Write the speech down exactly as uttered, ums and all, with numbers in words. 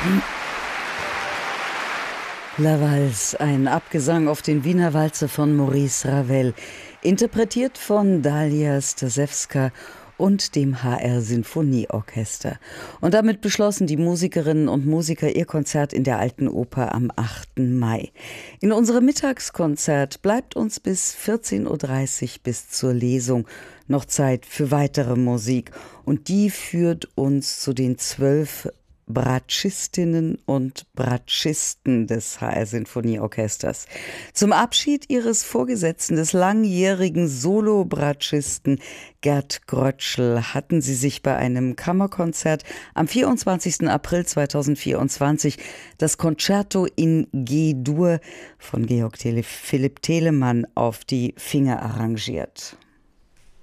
La Valse, ein Abgesang auf den Wiener Walzer von Maurice Ravel, interpretiert von Dalia Stasewska und dem H R Sinfonieorchester. Und damit beschlossen die Musikerinnen und Musiker ihr Konzert in der Alten Oper am achten Mai. In unserem Mittagskonzert bleibt uns bis vierzehn Uhr dreißig bis zur Lesung noch Zeit für weitere Musik. Und die führt uns zu den zwölf Bratschistinnen und Bratschisten des H R Sinfonieorchesters. Zum Abschied ihres Vorgesetzten, des langjährigen Solo-Bratschisten Gerd Grötschel, hatten sie sich bei einem Kammerkonzert am vierundzwanzigsten April zweitausendvierundzwanzig das Concerto in G-Dur von Georg Tele- Philipp Telemann auf die Finger arrangiert.